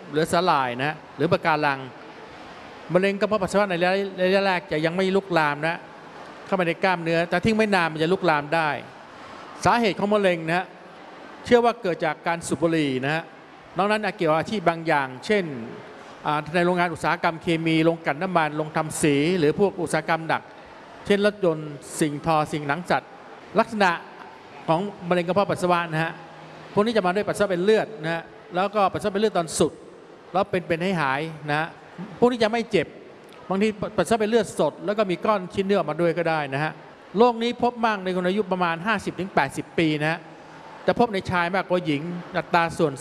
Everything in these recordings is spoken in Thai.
หรือสลายนะหรือปะการังมะเร็งกระเพาะปัสสาวะในระยะแรกจะยังไม่ลุกลามนะเข้าไปในกล้ามเนื้อแต่ทิ้งไม่นานมันจะลุกลามได้สาเหตุของมะเร็งนะเชื่อว่าเกิดจากการสูบบุหรี่นะฮะนอกนั้นเกี่ยวกับอาชีพบางอย่าง เช่นในโรงงานอุตสาหกรรมเคมีโรงกลั่นน้ำมันโรงทำสีหรือพวกอุตสาหกรรมหนักเช่นรถยนต์สิ่งทอสิ่งหนังสัตว์ลักษณะของมะเร็งกระเพาะปัสสาวะนะฮะพวกนี้จะมาด้วยปัสสาวะเป็นเลือดนะฮะแล้วก็ปัสสาวะเป็นเลือดตอนสุดแล้วเป็นให้หายนะฮะพวกนี้จะไม่เจ็บบางทีปัสสาวะเป็นเลือดสดแล้วก็มีก้อนชิ้นเนื้อออกมาด้วยก็ได้นะฮะโรคนี้พบมากในคนอายุประมาณ 50-80 ปีนะฮะจะพบในชายมากกว่าหญิงอัตราส่วน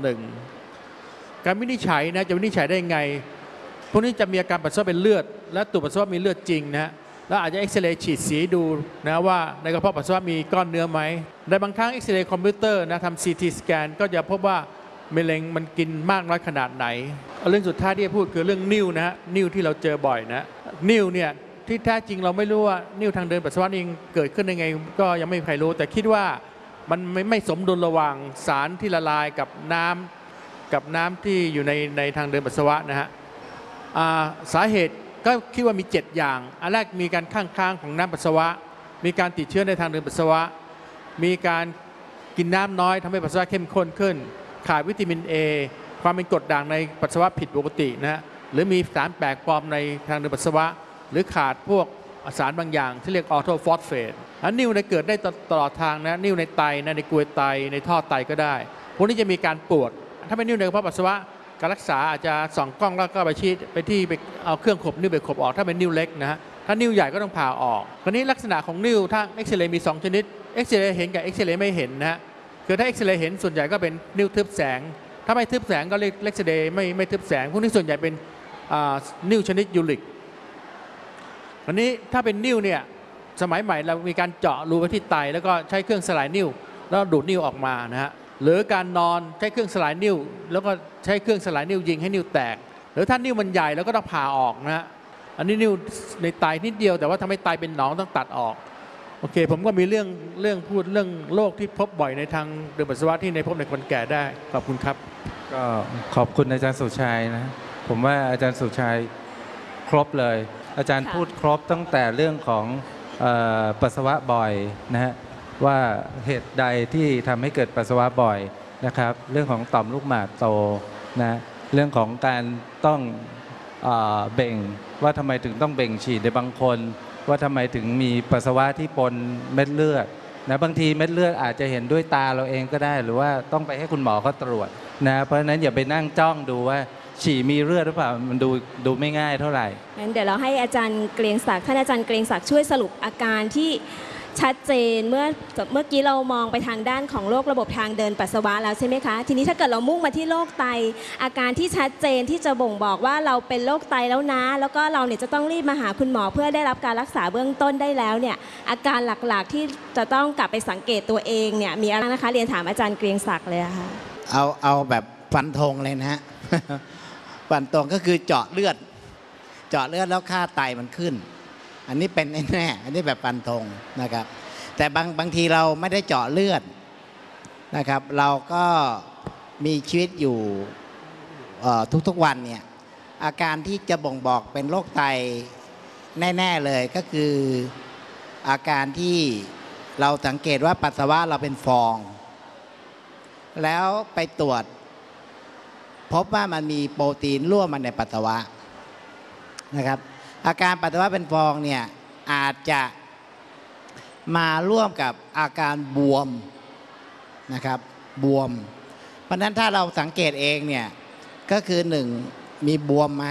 4:1การวินิจฉัยนะจะวินิจฉัยได้ไงพวกนี้จะมีอาการปัสสาวะเป็นเลือดและตรวจปัสสาวะมีเลือดจริงนะฮะแล้วอาจจะเอ็กซเรย์ฉีดสีดูนะว่าในกระเพาะปัสสาวะมีก้อนเนื้อไหมในบางครั้งเอ็กซเรย์คอมพิวเตอร์นะทำ CT สแกนก็จะพบว่ามะเร็งมันกินมากน้อยขนาดไหนเรื่องสุดท้ายที่จะพูดคือเรื่องนิ่วนะฮะนิ่วที่เราเจอบ่อยนะนิ่วเนี่ยที่แท้จริงเราไม่รู้ว่านิ่วทางเดินปัสสาวะนี่เกิดขึ้นยังไงก็ยังไม่มีใครรู้แต่คิดว่ามันไม่สมดุลระหว่างสารที่ละลายกับน้ำที่อยู่ในทางเดินปัสสาวะนะฮะสาเหตุก็คิดว่ามี7อย่างอันแรกมีการข้างของน้ำปัสสาวะมีการติดเชื้อในทางเดินปัสสาวะมีการกินน้ำน้อยทำให้ปัสสาวะเข้มข้นขึ้นขาดวิตามิน A ความเป็นกรดด่างในปัสสาวะผิดปกตินะฮะหรือมีสารแปลกปลอมในทางเดินปัสสาวะหรือขาดพวกสารบางอย่างที่เรียกออโทฟอสเฟตนิ่วในเกิดได้ตลอดทางนะนิ่วในไตนะในกรวยไตในท่อไตก็ได้พวกนี้จะมีการปวดถ้าเป็นนิ่วในกระเพาะปัสสาวะการรักษาอาจจะส่องกล้องแล้วก็ไปชี้ไปเอาเครื่องขบนิ่วไปขบออกถ้าเป็นนิ่วเล็กนะฮะถ้านิ่วใหญ่ก็ต้องผ่าออกคราวนี้ลักษณะของนิ่วถ้าเอ็กซเรย์มี2ชนิดเอ็กซเรย์เห็นกับเอ็กซเรย์ไม่เห็นนะฮะคือถ้าเอ็กซเรย์เห็นส่วนใหญ่ก็เป็นนิ่วทึบแสงถ้าไม่ทึบแสงก็เรียกเอ็กซเรย์ไม่ทึบแสงพวกนี้ส่วนใหญ่เป็นนิ่วชนิดยูริกอันนี้ถ้าเป็นนิ่วเนี่ยสมัยใหม่เรามีการเจาะรูไปที่ไตแล้วก็ใช้เครื่องสลายนิ่วแล้วดูดนิ่วออกมานะฮะหรือการนอนใช้เครื่องสลายนิ่วแล้วก็ใช้เครื่องสลายนิ่วยิงให้นิ่วแตกหรือถ้านิ่วมันใหญ่แล้วก็ต้องผ่าออกนะฮะอันนี้นิ่วในไตนิดเดียวแต่ว่าทำให้ไตเป็นหนองต้องตัดออกโอเคผมก็มีเรื่องพูดเรื่องโรคที่พบบ่อยในทางเดินปัสสาวะที่ในพบในคนแก่ได้ขอบคุณครับก็ขอบคุณอาจารย์สุชัยนะผมว่าอาจารย์สุชัยครบเลยอาจารย์พูดครบตั้งแต่เรื่องของปัสสาวะบ่อยนะฮะว่าเหตุใดที่ทำให้เกิดปัสสาวะบ่อยนะครับเรื่องของต่อมลูกหมากโตนะเรื่องของการต้องเบ่งว่าทำไมถึงต้องเบ่งฉีดในบางคนว่าทำไมถึงมีปัสสาวะที่ปนเม็ดเลือดนะบางทีเม็ดเลือดอาจจะเห็นด้วยตาเราเองก็ได้หรือว่าต้องไปให้คุณหมอเขาตรวจนะเพราะฉะนั้นอย่าไปนั่งจ้องดูว่าฉี่มีเลือดหรือเปล่ามันดูไม่ง่ายเท่าไหร่งั้นเดี๋ยวเราให้อาจารย์เกรียงศักดิ์ท่านอาจารย์เกรียงศักดิ์ช่วยสรุปอาการที่ชัดเจนเมื่อกี้เรามองไปทางด้านของโรคระบบทางเดินปัสสาวะแล้วใช่ไหมคะทีนี้ถ้าเกิดเรามุ่งมาที่โรคไตอาการที่ชัดเจนที่จะบ่งบอกว่าเราเป็นโรคไตแล้วนะแล้วก็เราเนี่ยจะต้องรีบมาหาคุณหมอเพื่อได้รับการรักษาเบื้องต้นได้แล้วเนี่ยอาการหลักๆที่จะต้องกลับไปสังเกตตัวเองเนี่ยมีอะไรนะคะเรียนถามอาจารย์เกรียงศักดิ์เลยค่ะเอาแบบฟันธงเลยนะฮะ ฟันธงก็คือเจาะเลือดแล้วค่าไตมันขึ้นอันนี้เป็นแน่อันนี้แบบฟันธงนะครับแต่บางทีเราไม่ได้เจาะเลือดนะครับเราก็มีชีวิตอยู่ทุกวันเนี่ยอาการที่จะบ่งบอกเป็นโรคไตแน่ๆเลยก็คืออาการที่เราสังเกตว่าปัสสาวะเราเป็นฟองแล้วไปตรวจพบว่ามันมีโปรตีนร่วมมาในปัสสาวะนะครับอาการปัสสาวะเป็นฟองเนี่ยอาจจะมาร่วมกับอาการบวมนะครับบวมเพราะนั้นถ้าเราสังเกตเองเนี่ยก็คือ1มีบวมไหม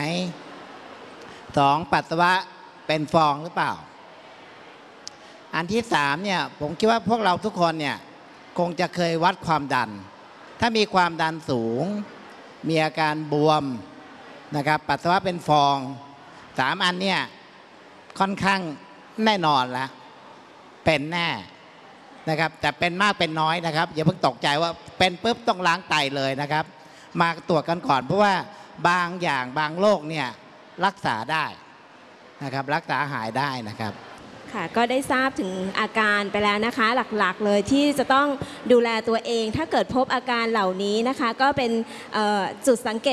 2ปัสสาวะเป็นฟองหรือเปล่าอันที่3เนี่ยผมคิดว่าพวกเราทุกคนเนี่ยคงจะเคยวัดความดันถ้ามีความดันสูงมีอาการบวมนะครับปัสสาวะเป็นฟอง3อันเนี่ยค่อนข้างแน่นอนแล้วเป็นแน่นะครับแต่เป็นมากเป็นน้อยนะครับอย่าเพิ่งตกใจว่าเป็นปุ๊บต้องล้างไตเลยนะครับมาตรวจกันก่อนเพราะว่าบางอย่างบางโรคเนี่ยรักษาได้นะครับรักษาหายได้นะครับค่ะก็ได้ทราบถึงอาการไปแล้วนะคะหลักๆเลยที่จะต้องดูแลตัวเองถ้าเกิดพบอาการเหล่านี้นะคะก็เป็นจุดสังเกต